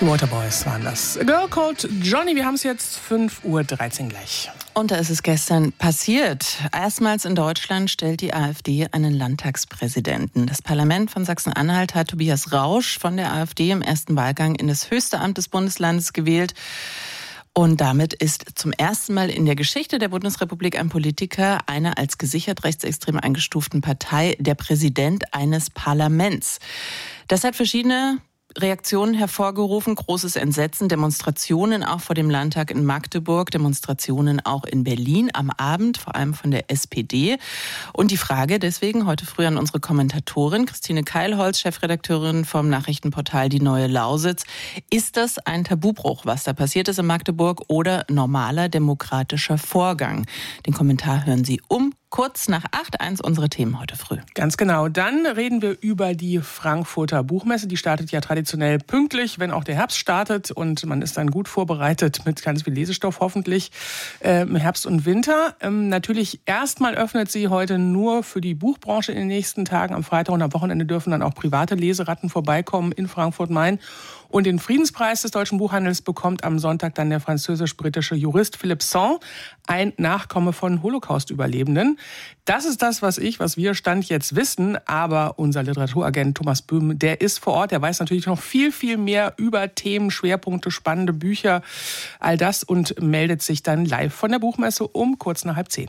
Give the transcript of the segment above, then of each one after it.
Die Waterboys waren das. A Girl Called Johnny, wir haben es jetzt 5:13 Uhr gleich. Und da ist es gestern passiert. Erstmals in Deutschland stellt die AfD einen Landtagspräsidenten. Das Parlament von Sachsen-Anhalt hat Tobias Rausch von der AfD im ersten Wahlgang in das höchste Amt des Bundeslandes gewählt. Und damit ist zum ersten Mal in der Geschichte der Bundesrepublik ein Politiker einer als gesichert rechtsextrem eingestuften Partei der Präsident eines Parlaments. Das hat verschiedene Reaktionen hervorgerufen, großes Entsetzen, Demonstrationen auch vor dem Landtag in Magdeburg, Demonstrationen auch in Berlin am Abend, vor allem von der SPD. Und die Frage deswegen heute früh an unsere Kommentatorin Christine Keilholz, Chefredakteurin vom Nachrichtenportal Die Neue Lausitz. Ist das ein Tabubruch, was da passiert ist in Magdeburg, oder normaler demokratischer Vorgang? Den Kommentar hören Sie kurz nach 8, eins unserer Themen heute früh. Ganz genau. Dann reden wir über die Frankfurter Buchmesse. Die startet ja traditionell pünktlich, wenn auch der Herbst startet. Und man ist dann gut vorbereitet mit ganz viel Lesestoff hoffentlich im Herbst und Winter. Natürlich erstmal öffnet sie heute nur für die Buchbranche in den nächsten Tagen. Am Freitag und am Wochenende dürfen dann auch private Leseratten vorbeikommen in Frankfurt-Main. Und den Friedenspreis des deutschen Buchhandels bekommt am Sonntag dann der französisch-britische Jurist Philippe Saint, ein Nachkomme von Holocaust-Überlebenden. Das ist das, was wir Stand jetzt wissen. Aber unser Literaturagent Thomas Böhm, der ist vor Ort. Der weiß natürlich noch viel, viel mehr über Themen, Schwerpunkte, spannende Bücher, all das, und meldet sich dann live von der Buchmesse um kurz nach 9:30.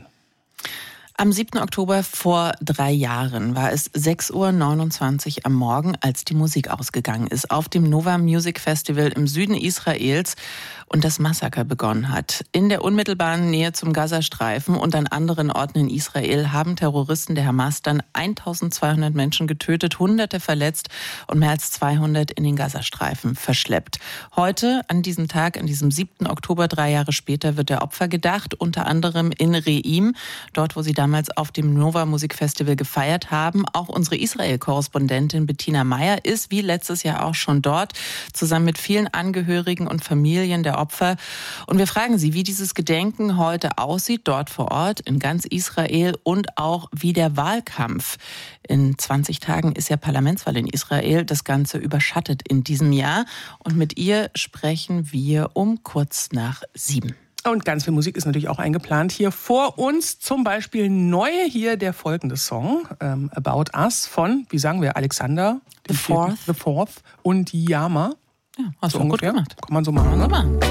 Am 7. Oktober vor 3 Jahren war es 6:29 Uhr am Morgen, als die Musik ausgegangen ist auf dem Nova Music Festival im Süden Israels und das Massaker begonnen hat. In der unmittelbaren Nähe zum Gazastreifen und an anderen Orten in Israel haben Terroristen der Hamas dann 1200 Menschen getötet, Hunderte verletzt und mehr als 200 in den Gazastreifen verschleppt. Heute, an diesem Tag, an diesem 7. Oktober, 3 Jahre später, wird der Opfer gedacht, unter anderem in Reim, dort, wo sie damals auf dem Nova Music Festival gefeiert haben. Auch unsere Israel-Korrespondentin Bettina Meyer ist wie letztes Jahr auch schon dort, zusammen mit vielen Angehörigen und Familien der Opfer. Und wir fragen sie, wie dieses Gedenken heute aussieht, dort vor Ort, in ganz Israel, und auch wie der Wahlkampf. In 20 Tagen ist ja Parlamentswahl in Israel. Das Ganze überschattet in diesem Jahr. Und mit ihr sprechen wir um kurz nach 7. Und ganz viel Musik ist natürlich auch eingeplant hier vor uns. Zum Beispiel neu hier der folgende Song, About Us von, wie sagen wir, Alexander The Fourth und Yama. Ja, hast du gut gemacht. Kann man so machen, ne?